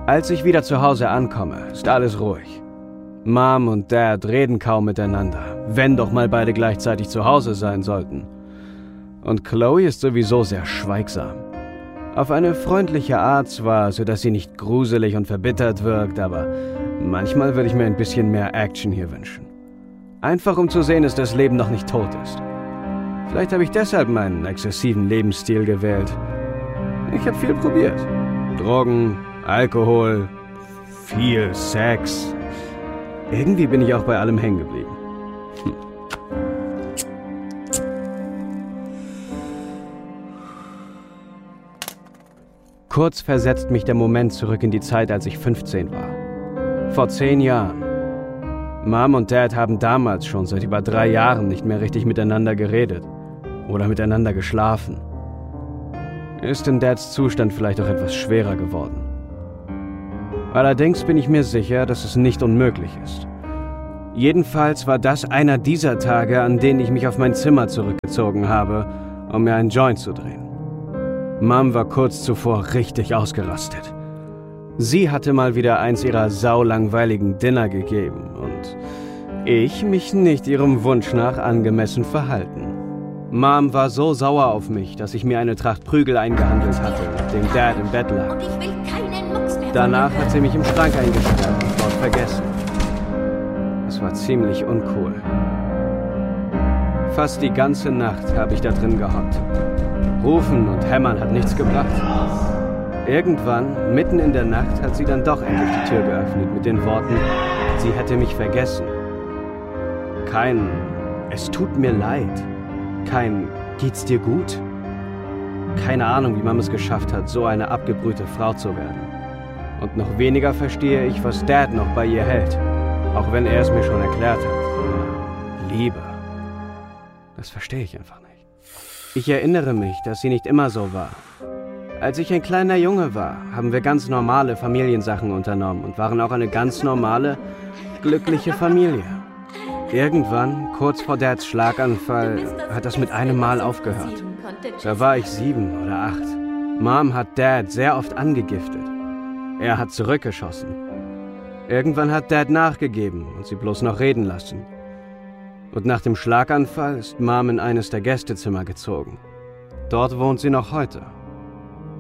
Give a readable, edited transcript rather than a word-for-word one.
Als ich wieder zu Hause ankomme, ist alles ruhig. Mom und Dad reden kaum miteinander, wenn doch mal beide gleichzeitig zu Hause sein sollten. Und Chloe ist sowieso sehr schweigsam. Auf eine freundliche Art zwar, sodass sie nicht gruselig und verbittert wirkt, aber manchmal würde ich mir ein bisschen mehr Action hier wünschen. Einfach um zu sehen, dass das Leben noch nicht tot ist. Vielleicht habe ich deshalb meinen exzessiven Lebensstil gewählt. Ich habe viel probiert. Drogen, Alkohol, viel Sex. Irgendwie bin ich auch bei allem hängen geblieben. Kurz versetzt mich der Moment zurück in die Zeit, als ich 15 war. Vor 10 Jahren. Mom und Dad haben damals schon seit über 3 Jahren nicht mehr richtig miteinander geredet oder miteinander geschlafen. Ist in Dads Zustand vielleicht auch etwas schwerer geworden. Allerdings bin ich mir sicher, dass es nicht unmöglich ist. Jedenfalls war das einer dieser Tage, an denen ich mich auf mein Zimmer zurückgezogen habe, um mir einen Joint zu drehen. Mom war kurz zuvor richtig ausgerastet. Sie hatte mal wieder eins ihrer saulangweiligen Dinner gegeben und ich mich nicht ihrem Wunsch nach angemessen verhalten. Mom war so sauer auf mich, dass ich mir eine Tracht Prügel eingehandelt hatte, nachdem Dad im Bett lag. Und ich will keinen Mucks mehr. Danach hat sie mich im Schrank eingesperrt und dort vergessen. Es war ziemlich uncool. Fast die ganze Nacht habe ich da drin gehockt. Rufen und hämmern hat nichts gebracht. Irgendwann, mitten in der Nacht, hat sie dann doch endlich die Tür geöffnet mit den Worten, sie hätte mich vergessen. Kein "Es tut mir leid", kein "Geht's dir gut?" Keine Ahnung, wie man es geschafft hat, so eine abgebrühte Frau zu werden. Und noch weniger verstehe ich, was Dad noch bei ihr hält. Auch wenn er es mir schon erklärt hat. Liebe. Das verstehe ich einfach nicht. Ich erinnere mich, dass sie nicht immer so war. Als ich ein kleiner Junge war, haben wir ganz normale Familiensachen unternommen und waren auch eine ganz normale, glückliche Familie. Irgendwann, kurz vor Dads Schlaganfall, hat das mit einem Mal aufgehört. Da war ich 7 oder 8. Mom hat Dad sehr oft angegiftet. Er hat zurückgeschossen. Irgendwann hat Dad nachgegeben und sie bloß noch reden lassen. Und nach dem Schlaganfall ist Mom in eines der Gästezimmer gezogen. Dort wohnt sie noch heute.